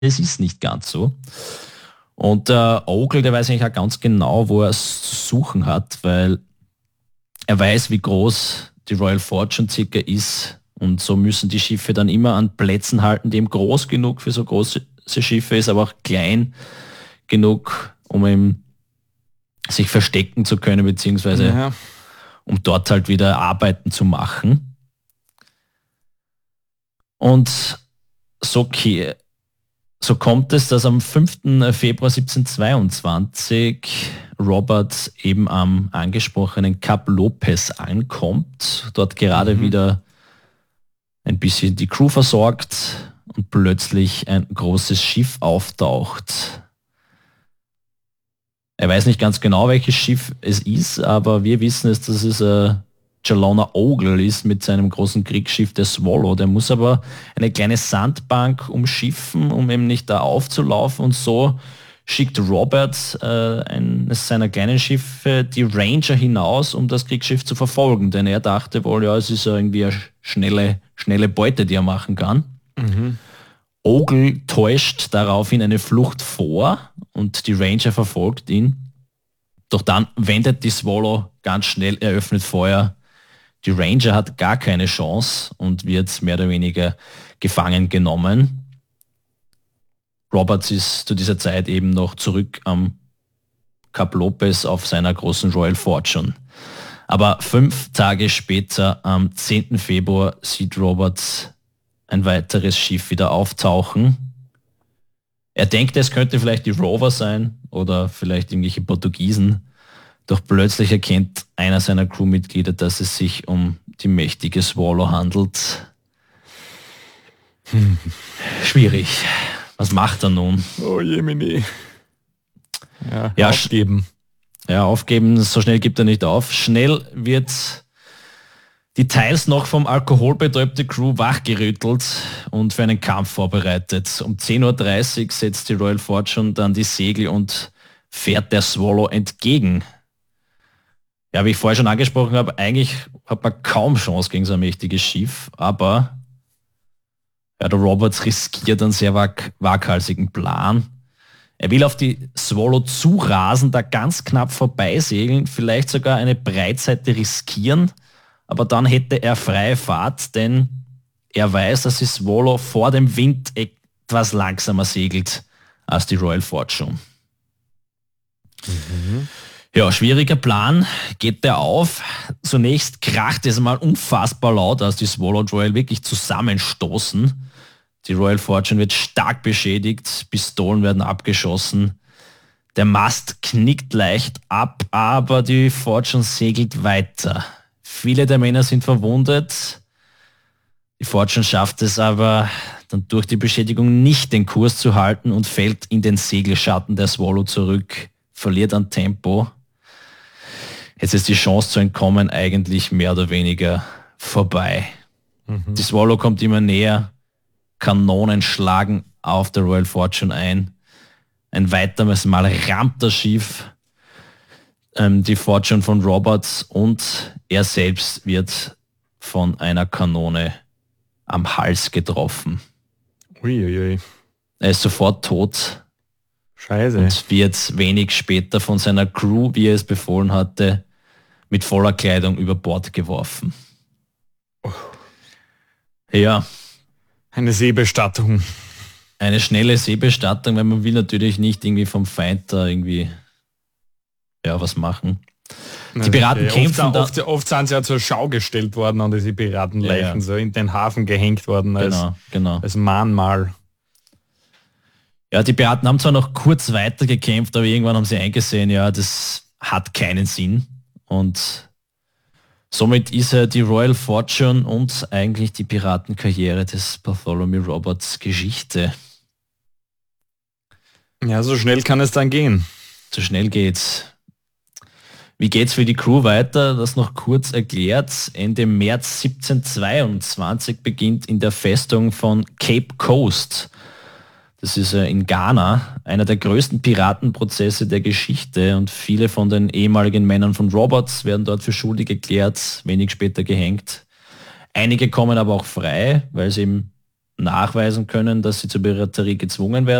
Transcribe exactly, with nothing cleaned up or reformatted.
es ist nicht ganz so. Und der Ogle, der weiß eigentlich auch ganz genau, wo er es zu suchen hat, weil er weiß, wie groß die Royal Fortune circa ist. Und so müssen die Schiffe dann immer an Plätzen halten, die eben groß genug für so große Schiffe ist, aber auch klein genug, um eben sich verstecken zu können, beziehungsweise ja. um dort halt wieder Arbeiten zu machen. Und so, okay, so kommt es, dass am fünften Februar siebzehnhundertzweiundzwanzig Robert eben am angesprochenen Kap Lopez ankommt, dort gerade mhm. wieder ein bisschen die Crew versorgt und plötzlich ein großes Schiff auftaucht. Er weiß nicht ganz genau, welches Schiff es ist, aber wir wissen es, dass es äh, Jalona Ogle ist mit seinem großen Kriegsschiff, der Swallow. Der muss aber eine kleine Sandbank umschiffen, um eben nicht da aufzulaufen, und so schickt Robert äh, eines seiner kleinen Schiffe die Ranger hinaus, um das Kriegsschiff zu verfolgen, denn er dachte wohl, ja, es ist ja irgendwie eine schnelle, schnelle Beute, die er machen kann. Mhm. Ogle täuscht daraufhin eine Flucht vor und die Ranger verfolgt ihn. Doch dann wendet die Swallow ganz schnell, eröffnet Feuer. Die Ranger hat gar keine Chance und wird mehr oder weniger gefangen genommen. Roberts ist zu dieser Zeit eben noch zurück am Kap Lopez auf seiner großen Royal Fortune. Aber fünf Tage später, am zehnten Februar, sieht Roberts ein weiteres Schiff wieder auftauchen. Er denkt, es könnte vielleicht die Rover sein oder vielleicht irgendwelche Portugiesen. Doch plötzlich erkennt einer seiner Crewmitglieder, dass es sich um die mächtige Swallow handelt. Hm. Schwierig. Was macht er nun? Oh Jemini. Ja, ja, aufgeben. Ja, aufgeben, so schnell gibt er nicht auf. Schnell wird die teils noch vom Alkohol betäubte Crew wachgerüttelt und für einen Kampf vorbereitet. Um zehn Uhr dreißig setzt die Royal Fortune dann die Segel und fährt der Swallow entgegen. Ja, wie ich vorher schon angesprochen habe, eigentlich hat man kaum Chance gegen so ein mächtiges Schiff, aber ja, der Roberts riskiert einen sehr wag- waghalsigen Plan. Er will auf die Swallow zurasen, da ganz knapp vorbeisegeln, vielleicht sogar eine Breitseite riskieren, aber dann hätte er freie Fahrt, denn er weiß, dass die Swallow vor dem Wind etwas langsamer segelt als die Royal Fortune. Mhm. Ja, schwieriger Plan, geht der auf. Zunächst kracht es mal unfassbar laut, als die Swallow und Royal wirklich zusammenstoßen. Die Royal Fortune wird stark beschädigt, Pistolen werden abgeschossen. Der Mast knickt leicht ab, aber die Fortune segelt weiter. Viele der Männer sind verwundet. Die Fortune schafft es aber dann durch die Beschädigung nicht, den Kurs zu halten und fällt in den Segelschatten der Swallow zurück, verliert an Tempo. Jetzt ist die Chance zu entkommen eigentlich mehr oder weniger vorbei. Mhm. Die Swallow kommt immer näher, Kanonen schlagen auf der Royal Fortune ein. Ein weiteres Mal rammt das Schiff ähm, die Fortune von Roberts und er selbst wird von einer Kanone am Hals getroffen. Uiuiui. Er ist sofort tot. Scheiße. Und wird wenig später von seiner Crew, wie er es befohlen hatte, mit voller Kleidung über Bord geworfen. Oh. Ja. Eine Seebestattung. Eine schnelle Seebestattung, weil man will natürlich nicht irgendwie vom Feind da irgendwie ja, was machen. Na, die Piraten ja, kämpfen oft, da, oft, oft sind sie ja zur Schau gestellt worden und diese Piratenleichen ja, ja. so in den Hafen gehängt worden als, genau, genau. als Mahnmal. Ja, die Piraten haben zwar noch kurz weiter gekämpft, aber irgendwann haben sie eingesehen, ja, das hat keinen Sinn. Und somit ist ja die Royal Fortune und eigentlich die Piratenkarriere des Bartholomew Roberts Geschichte. Ja, so schnell kann es dann gehen. So schnell geht's. Wie geht's für die Crew weiter? Das noch kurz erklärt. Ende März siebzehnhundertzweiundzwanzig beginnt in der Festung von Cape Coast, das ist in Ghana, einer der größten Piratenprozesse der Geschichte und viele von den ehemaligen Männern von Roberts werden dort für schuldig erklärt, wenig später gehängt. Einige kommen aber auch frei, weil sie eben nachweisen können, dass sie zur Piraterie gezwungen werden.